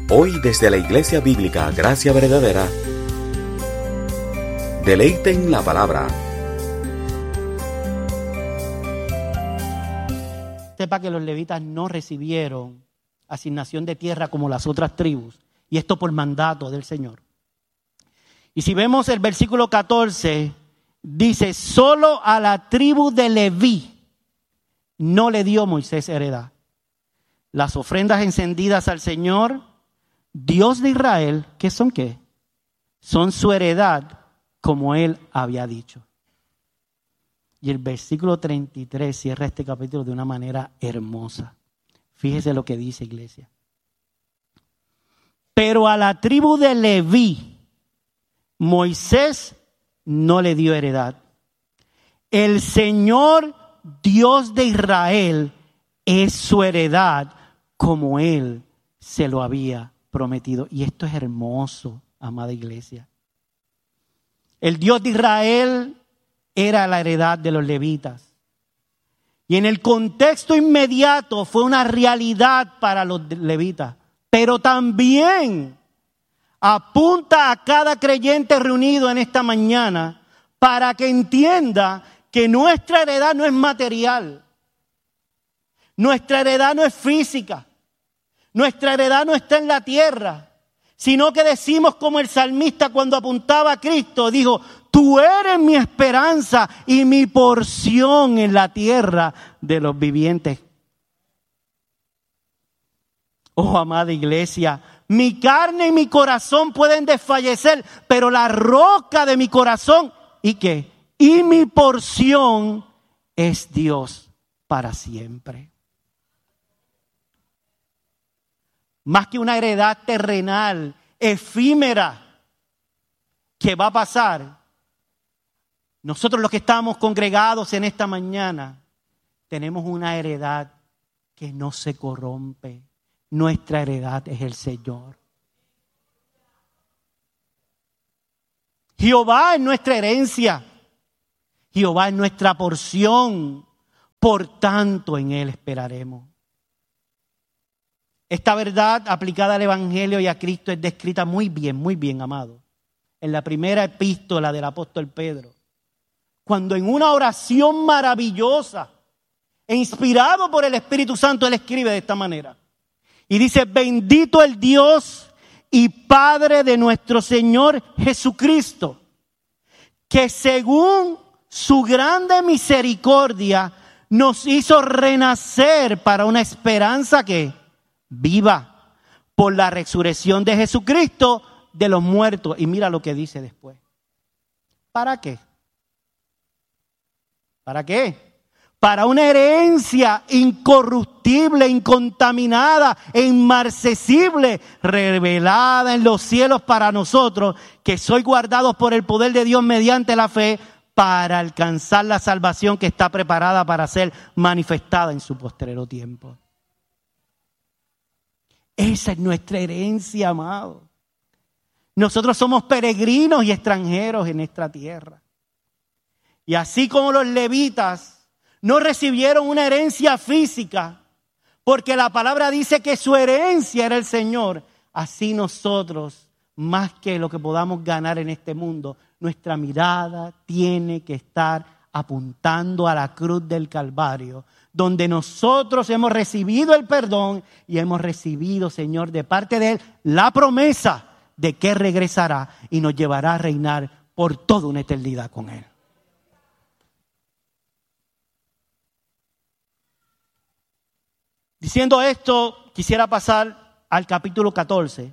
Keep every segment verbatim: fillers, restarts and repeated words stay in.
Hoy desde la Iglesia Bíblica Gracia Verdadera, deleiten la palabra. Sepa que los levitas no recibieron asignación de tierra como las otras tribus, y esto por mandato del Señor. Y si vemos el versículo catorce, dice, solo a la tribu de Leví no le dio Moisés heredad. Las ofrendas encendidas al Señor, Dios de Israel, ¿qué son qué? Son su heredad, como él había dicho. Y el versículo treinta y tres cierra este capítulo de una manera hermosa. Fíjese lo que dice, iglesia. Pero a la tribu de Leví, Moisés no le dio heredad. El Señor Dios de Israel es su heredad, como él se lo había prometido. Y esto es hermoso, amada iglesia. El Dios de Israel era la heredad de los levitas. Y en el contexto inmediato fue una realidad para los levitas. Pero también apunta a cada creyente reunido en esta mañana para que entienda que nuestra heredad no es material. Nuestra heredad no es física. Nuestra heredad no está en la tierra, sino que decimos como el salmista cuando apuntaba a Cristo, dijo, tú eres mi esperanza y mi porción en la tierra de los vivientes. Oh, amada iglesia, mi carne y mi corazón pueden desfallecer, pero la roca de mi corazón, ¿y qué? Y mi porción es Dios para siempre. Más que una heredad terrenal, efímera, que va a pasar. Nosotros los que estamos congregados en esta mañana, tenemos una heredad que no se corrompe. Nuestra heredad es el Señor. Jehová es nuestra herencia. Jehová es nuestra porción. Por tanto, en Él esperaremos. Esta verdad aplicada al Evangelio y a Cristo es descrita muy bien, muy bien, amado. En la primera epístola del apóstol Pedro. Cuando en una oración maravillosa e inspirado por el Espíritu Santo, él escribe de esta manera. Y dice, bendito el Dios y Padre de nuestro Señor Jesucristo, que según su grande misericordia nos hizo renacer para una esperanza que viva por la resurrección de Jesucristo de los muertos. Y mira lo que dice después. ¿Para qué? ¿Para qué? Para una herencia incorruptible, incontaminada e inmarcesible, revelada en los cielos para nosotros, que sois guardados por el poder de Dios mediante la fe, para alcanzar la salvación que está preparada para ser manifestada en su postrero tiempo. Esa es nuestra herencia, amado. Nosotros somos peregrinos y extranjeros en esta tierra. Y así como los levitas no recibieron una herencia física, porque la palabra dice que su herencia era el Señor, así nosotros, más que lo que podamos ganar en este mundo, nuestra mirada tiene que estar apuntando a la cruz del Calvario, donde nosotros hemos recibido el perdón y hemos recibido, Señor, de parte de Él, la promesa de que regresará y nos llevará a reinar por toda una eternidad con Él. Diciendo esto, quisiera pasar al capítulo catorce.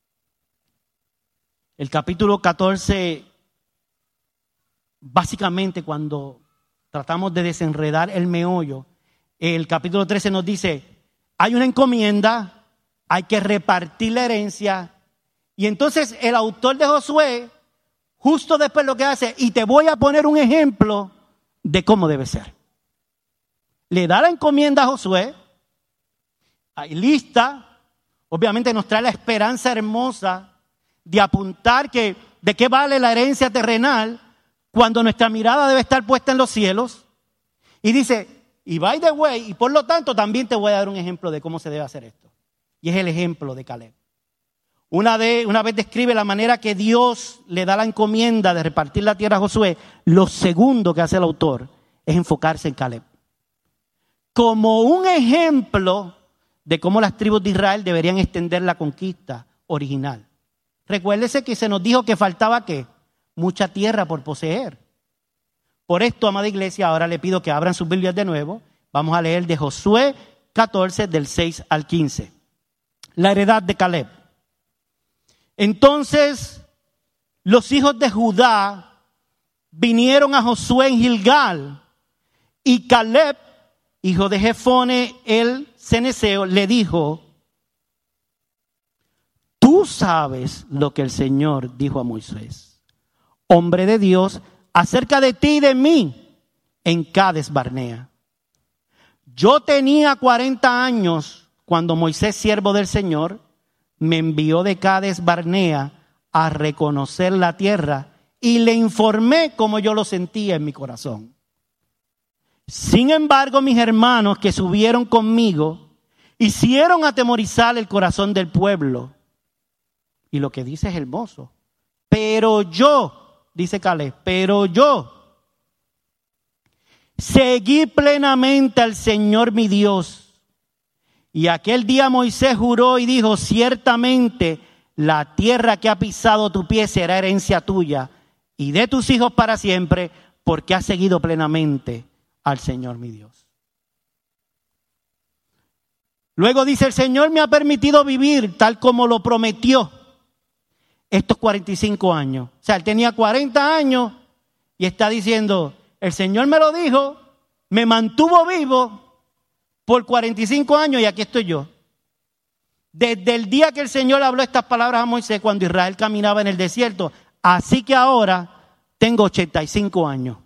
El capítulo catorce, básicamente cuando tratamos de desenredar el meollo, el capítulo trece nos dice, hay una encomienda, hay que repartir la herencia. Y entonces el autor de Josué, justo después lo que hace, y te voy a poner un ejemplo de cómo debe ser. Le da la encomienda a Josué, ahí lista, obviamente nos trae la esperanza hermosa de apuntar que de qué vale la herencia terrenal cuando nuestra mirada debe estar puesta en los cielos. Y dice, y by the way, y por lo tanto también te voy a dar un ejemplo de cómo se debe hacer esto. Y es el ejemplo de Caleb. Una, de, una vez describe la manera que Dios le da la encomienda de repartir la tierra a Josué. Lo segundo que hace el autor es enfocarse en Caleb como un ejemplo de cómo las tribus de Israel deberían extender la conquista original. Recuérdese que se nos dijo que faltaba ¿qué? Mucha tierra por poseer. Por esto, amada iglesia, ahora le pido que abran sus Biblias de nuevo. Vamos a leer de Josué catorce, del seis al quince. La heredad de Caleb. Entonces, los hijos de Judá vinieron a Josué en Gilgal, y Caleb, hijo de Jefone el ceneseo, le dijo: tú sabes lo que el Señor dijo a Moisés, hombre de Dios, acerca de ti y de mí en Cades Barnea. Yo tenía cuarenta años cuando Moisés, siervo del Señor, me envió de Cades Barnea a reconocer la tierra, y le informé cómo yo lo sentía en mi corazón. Sin embargo, mis hermanos que subieron conmigo hicieron atemorizar el corazón del pueblo. Y lo que dice es hermoso. Pero yo, dice Caleb, pero yo seguí plenamente al Señor mi Dios. Y aquel día Moisés juró y dijo: ciertamente la tierra que ha pisado tu pie será herencia tuya y de tus hijos para siempre, porque has seguido plenamente al Señor mi Dios. Luego dice: el Señor me ha permitido vivir tal como lo prometió estos cuarenta y cinco años. O sea, él tenía cuarenta años y está diciendo: el Señor me lo dijo, me mantuvo vivo por cuarenta y cinco años y aquí estoy yo. Desde el día que el Señor habló estas palabras a Moisés cuando Israel caminaba en el desierto, así que ahora tengo ochenta y cinco años.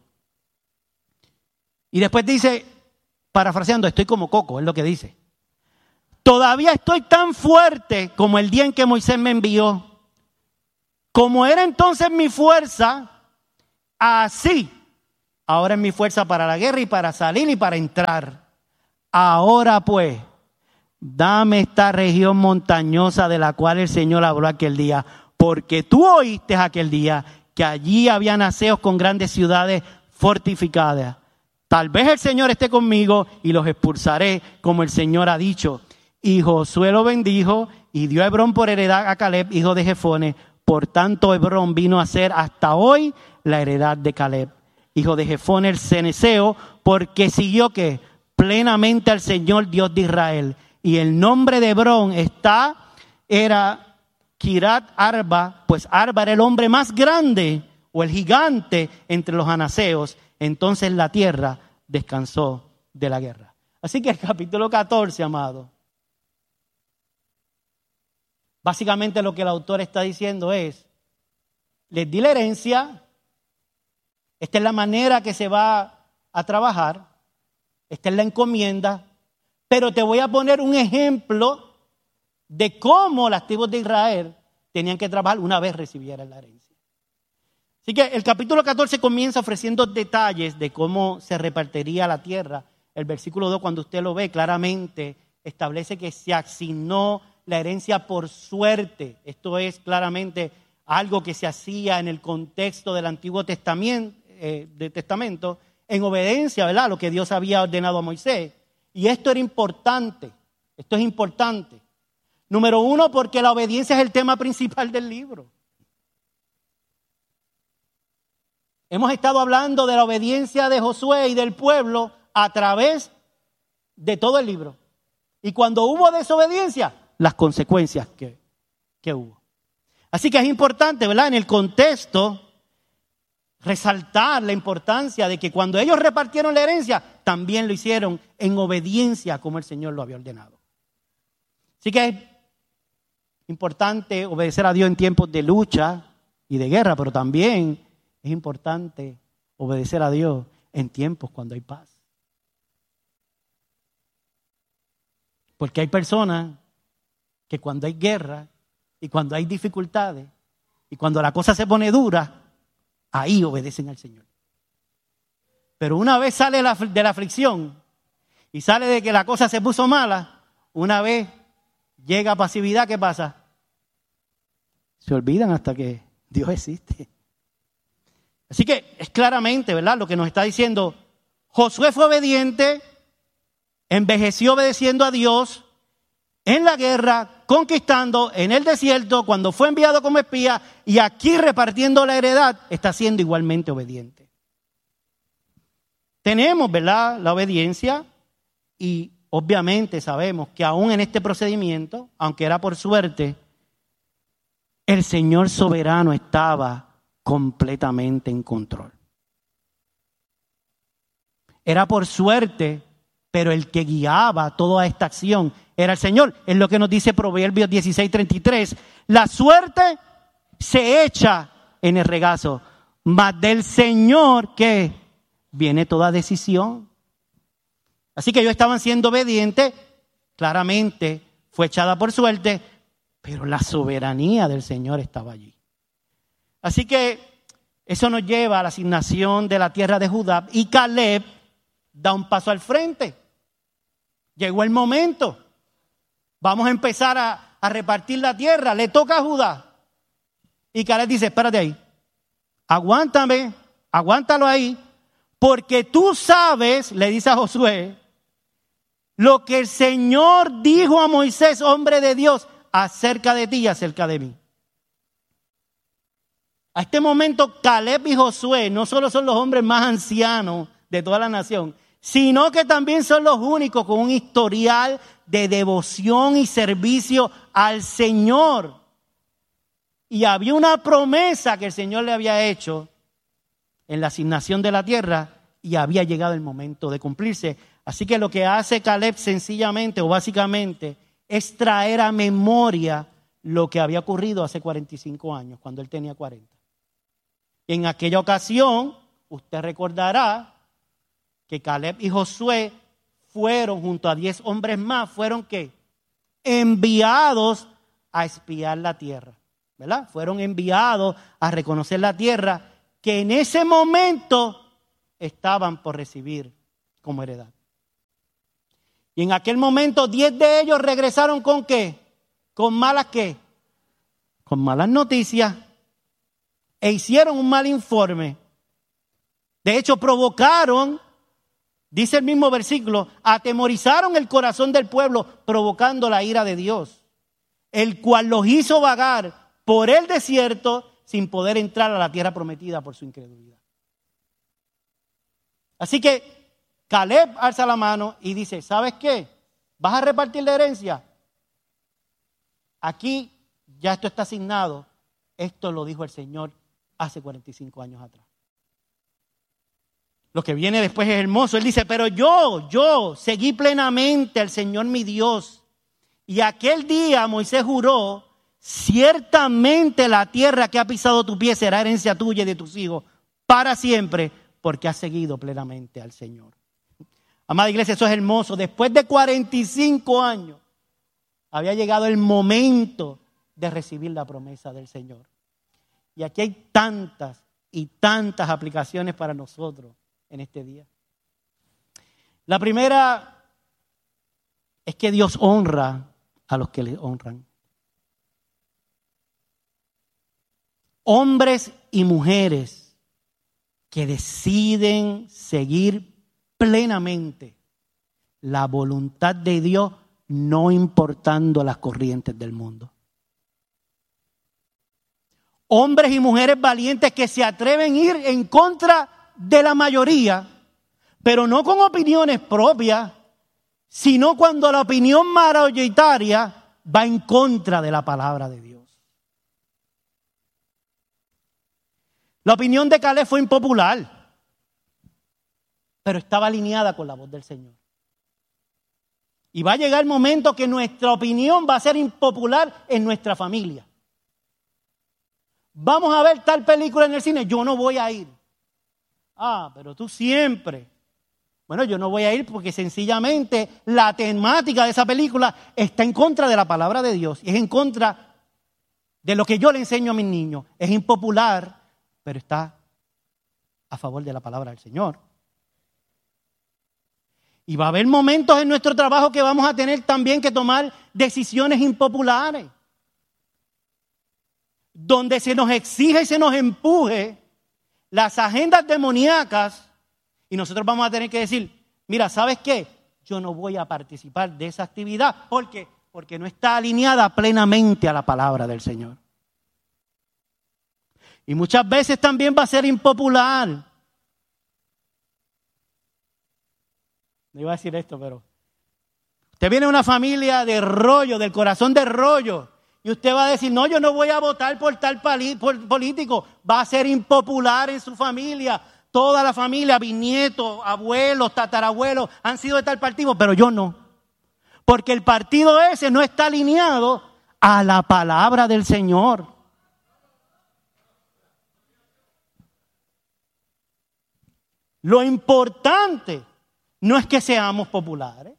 Y después dice, parafraseando, estoy como coco, es lo que dice. Todavía estoy tan fuerte como el día en que Moisés me envió. Como era entonces mi fuerza, así ahora es mi fuerza para la guerra y para salir y para entrar. Ahora pues, dame esta región montañosa de la cual el Señor habló aquel día, porque tú oíste aquel día que allí había aseos con grandes ciudades fortificadas. Tal vez el Señor esté conmigo y los expulsaré como el Señor ha dicho. Y Josué lo bendijo y dio a Hebrón por heredad a Caleb, hijo de Jefone. Por tanto, Hebrón vino a ser hasta hoy la heredad de Caleb, hijo de Jefone el ceneseo, porque siguió que plenamente al Señor Dios de Israel. Y el nombre de Hebrón está, era Kirat Arba, pues Arba era el hombre más grande o el gigante entre los anaseos. Entonces la tierra descansó de la guerra. Así que el capítulo catorce, amado, básicamente lo que el autor está diciendo es: les di la herencia, esta es la manera que se va a trabajar, esta es la encomienda, pero te voy a poner un ejemplo de cómo las tribus de Israel tenían que trabajar una vez recibieran la herencia. Así que el capítulo catorce comienza ofreciendo detalles de cómo se repartiría la tierra. El versículo dos, cuando usted lo ve claramente, establece que se asignó la herencia por suerte. Esto es claramente algo que se hacía en el contexto del Antiguo Testamento, eh, de Testamento en obediencia, ¿verdad?, a lo que Dios había ordenado a Moisés. Y esto era importante. Esto es importante. Número uno, porque la obediencia es el tema principal del libro. Hemos estado hablando de la obediencia de Josué y del pueblo a través de todo el libro. Y cuando hubo desobediencia, las consecuencias que, que hubo. Así que es importante, ¿verdad?, en el contexto, resaltar la importancia de que cuando ellos repartieron la herencia, también lo hicieron en obediencia como el Señor lo había ordenado. Así que es importante obedecer a Dios en tiempos de lucha y de guerra, pero también es importante obedecer a Dios en tiempos cuando hay paz. Porque hay personas que cuando hay guerra y cuando hay dificultades y cuando la cosa se pone dura, ahí obedecen al Señor. Pero una vez sale de la aflicción y sale de que la cosa se puso mala, una vez llega pasividad, ¿qué pasa? Se olvidan hasta que Dios existe. Así que es claramente, ¿verdad?, lo que nos está diciendo. Josué fue obediente, envejeció obedeciendo a Dios en la guerra, conquistando en el desierto, cuando fue enviado como espía, y aquí repartiendo la heredad, está siendo igualmente obediente. Tenemos, ¿verdad?, la obediencia, y obviamente sabemos que aún en este procedimiento, aunque era por suerte, el Señor soberano estaba completamente en control. Era por suerte, pero el que guiaba toda esta acción era el Señor. Es lo que nos dice Proverbios dieciséis treinta y tres. La suerte se echa en el regazo, mas del Señor que viene toda decisión. Así que ellos estaban siendo obedientes, claramente fue echada por suerte, pero la soberanía del Señor estaba allí. Así que eso nos lleva a la asignación de la tierra de Judá, y Caleb da un paso al frente. Llegó el momento. Vamos a empezar a, a repartir la tierra. Le toca a Judá. Y Caleb dice, espérate ahí. Aguántame, aguántalo ahí. Porque tú sabes, le dice a Josué, lo que el Señor dijo a Moisés, hombre de Dios, acerca de ti y acerca de mí. A este momento, Caleb y Josué no solo son los hombres más ancianos de toda la nación, sino que también son los únicos con un historial de devoción y servicio al Señor. Y había una promesa que el Señor le había hecho en la asignación de la tierra, y había llegado el momento de cumplirse. Así que lo que hace Caleb sencillamente o básicamente es traer a memoria lo que había ocurrido hace cuarenta y cinco años, cuando él tenía cuarenta. Y en aquella ocasión, usted recordará que Caleb y Josué fueron, junto a diez hombres más, fueron ¿qué? Enviados a espiar la tierra, ¿verdad? Fueron enviados a reconocer la tierra que en ese momento estaban por recibir como heredad. Y en aquel momento diez de ellos regresaron ¿con qué? ¿Con malas qué? Con malas noticias. E hicieron un mal informe. De hecho, provocaron, dice el mismo versículo, atemorizaron el corazón del pueblo, provocando la ira de Dios, el cual los hizo vagar por el desierto sin poder entrar a la tierra prometida por su incredulidad. Así que Caleb alza la mano y dice, ¿sabes qué? ¿Vas a repartir la herencia? Aquí ya esto está asignado. Esto lo dijo el Señor hace cuarenta y cinco años atrás. Lo que viene después es hermoso. Él dice, pero yo, yo seguí plenamente al Señor mi Dios. Y aquel día Moisés juró, ciertamente la tierra que ha pisado tu pie será herencia tuya y de tus hijos para siempre, porque has seguido plenamente al Señor. Amada iglesia, eso es hermoso. Después de cuarenta y cinco años, había llegado el momento de recibir la promesa del Señor. Y aquí hay tantas y tantas aplicaciones para nosotros en este día. La primera es que Dios honra a los que le honran. Hombres y mujeres que deciden seguir plenamente la voluntad de Dios, no importando las corrientes del mundo. Hombres y mujeres valientes que se atreven a ir en contra de la mayoría, pero no con opiniones propias, sino cuando la opinión mayoritaria va en contra de la palabra de Dios. La opinión de Caleb fue impopular, pero estaba alineada con la voz del Señor. Y va a llegar el momento que nuestra opinión va a ser impopular en nuestra familia. Vamos a ver tal película en el cine, yo no voy a ir. Ah, pero tú siempre. Bueno, yo no voy a ir porque sencillamente la temática de esa película está en contra de la palabra de Dios. Y es en contra de lo que yo le enseño a mis niños. Es impopular, pero está a favor de la palabra del Señor. Y va a haber momentos en nuestro trabajo que vamos a tener también que tomar decisiones impopulares. donde se nos exige y se nos empuje las agendas demoníacas, y nosotros vamos a tener que decir, mira, ¿sabes qué? Yo no voy a participar de esa actividad. ¿Por qué? Porque no está alineada plenamente a la palabra del Señor. Y muchas veces también va a ser impopular. No iba a decir esto, pero usted viene de una familia de rollo, del corazón de rollo, y usted va a decir, no, yo no voy a votar por tal pali- por político. Va a ser impopular en su familia. Toda la familia, bisnietos, abuelos, tatarabuelos, han sido de tal partido, pero yo no. Porque el partido ese no está alineado a la palabra del Señor. Lo importante no es que seamos populares.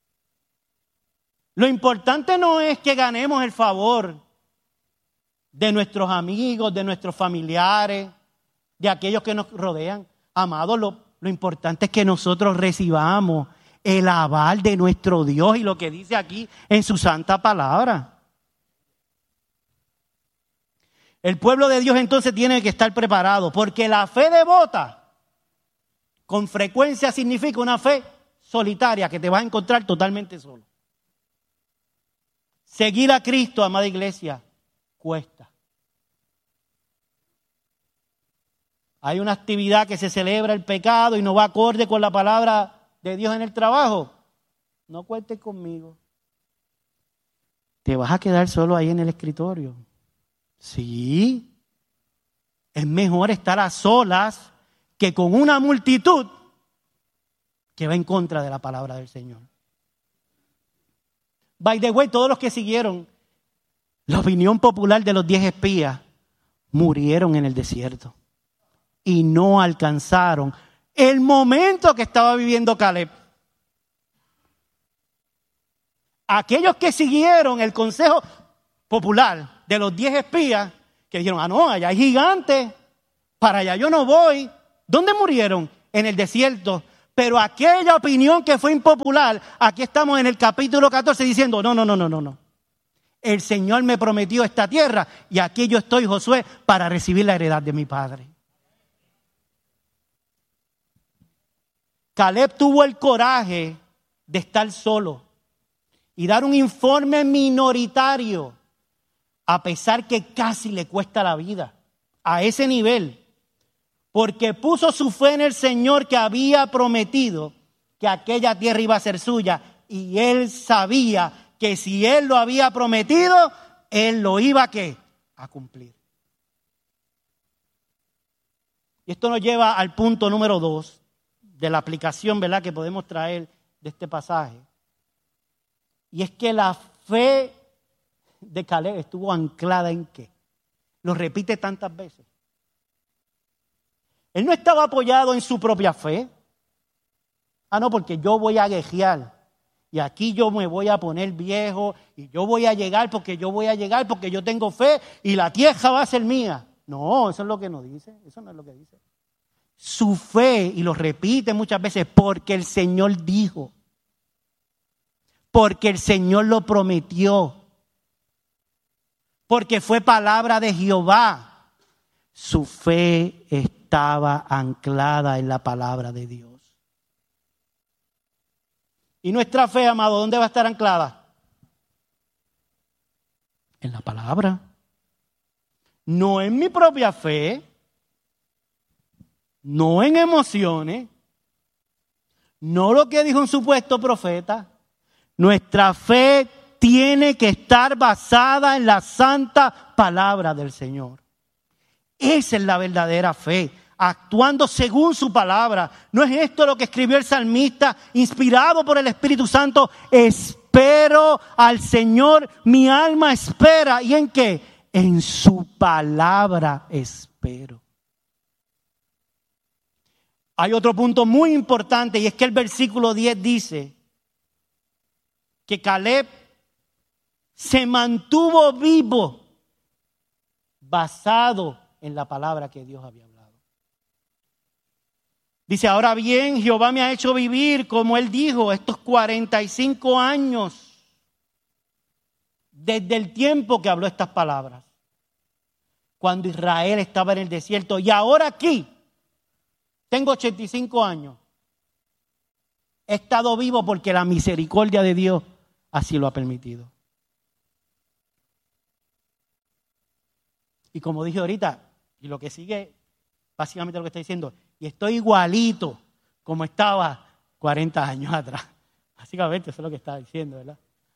Lo importante no es que ganemos el favor de nuestros amigos, de nuestros familiares, de aquellos que nos rodean. Amados, lo, lo importante es que nosotros recibamos el aval de nuestro Dios y lo que dice aquí en su santa palabra. El pueblo de Dios entonces tiene que estar preparado, porque la fe devota con frecuencia significa una fe solitaria que te vas a encontrar totalmente solo. Seguir a Cristo, amada iglesia, cuesta. Hay una actividad que se celebra el pecado y no va acorde con la palabra de Dios en el trabajo. No cuentes conmigo. Te vas a quedar solo ahí en el escritorio. Sí. Es mejor estar a solas que con una multitud que va en contra de la palabra del Señor. By the way, todos los que siguieron la opinión popular de los diez espías murieron en el desierto y no alcanzaron el momento que estaba viviendo Caleb. Aquellos que siguieron el consejo popular de los diez espías, que dijeron, ah no, allá hay gigantes, para allá yo no voy. ¿Dónde murieron? En el desierto. Pero aquella opinión que fue impopular, aquí estamos en el capítulo catorce diciendo, no, no, no, no, no, no. El Señor me prometió esta tierra y aquí yo estoy, Josué, para recibir la heredad de mi padre. Caleb tuvo el coraje de estar solo y dar un informe minoritario, a pesar que casi le cuesta la vida, a ese nivel. Porque puso su fe en el Señor que había prometido que aquella tierra iba a ser suya. Y él sabía que si él lo había prometido, él lo iba a, ¿qué? A cumplir. Y esto nos lleva al punto número dos de la aplicación, ¿verdad?, que podemos traer de este pasaje. Y es que la fe de Caleb estuvo anclada en ¿qué? Lo repite tantas veces. Él no estaba apoyado en su propia fe. Ah, no, porque yo voy a guerrear. Y aquí yo me voy a poner viejo. Y yo voy a llegar porque yo voy a llegar porque yo tengo fe. Y la tierra va a ser mía. No, eso es lo que no dice. Eso no es lo que dice. Su fe, y lo repite muchas veces, porque el Señor dijo. Porque el Señor lo prometió. Porque fue palabra de Jehová. Su fe estaba anclada en la palabra de Dios. Y nuestra fe, amado, ¿dónde va a estar anclada? En la palabra. No en mi propia fe, no en emociones, no lo que dijo un supuesto profeta. Nuestra fe tiene que estar basada en la santa palabra del Señor. Esa es la verdadera fe, actuando según su palabra. ¿No es esto lo que escribió el salmista, inspirado por el Espíritu Santo? Espero al Señor, mi alma espera. ¿Y en qué? En su palabra espero. Hay otro punto muy importante, y es que el versículo diez dice que Caleb se mantuvo vivo basado en la palabra que Dios había hablado. Dice, ahora bien, Jehová me ha hecho vivir, como él dijo, estos cuarenta y cinco años desde el tiempo que habló estas palabras. cuando Israel estaba en el desierto. Y ahora aquí, tengo ochenta y cinco años. He estado vivo porque la misericordia de Dios así lo ha permitido. Y como dije ahorita, y lo que sigue, básicamente lo que está diciendo, y estoy igualito como estaba cuarenta años atrás. Básicamente eso es lo que está diciendo, ¿verdad?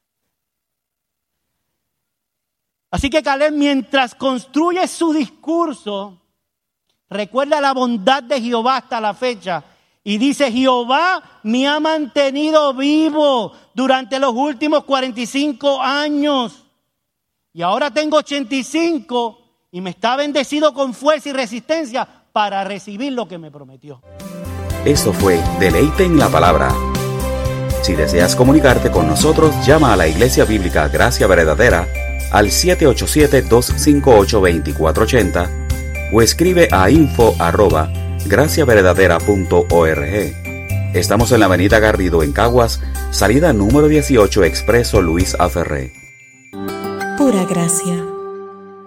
Así que Caleb, mientras construye su discurso, recuerda la bondad de Jehová hasta la fecha. Y dice, Jehová me ha mantenido vivo durante los últimos cuarenta y cinco años. Y ahora tengo ochenta y cinco y me está bendecido con fuerza y resistencia para recibir lo que me prometió. Esto fue Deleite en la Palabra. Si deseas comunicarte con nosotros, llama a la Iglesia Bíblica Gracia Verdadera al siete ocho siete, dos cinco ocho, dos cuatro ocho cero o escribe a info arroba gracia verdadera punto org. Estamos en la avenida Garrido en Caguas, salida número dieciocho, Expreso Luis Aferré. Pura gracia.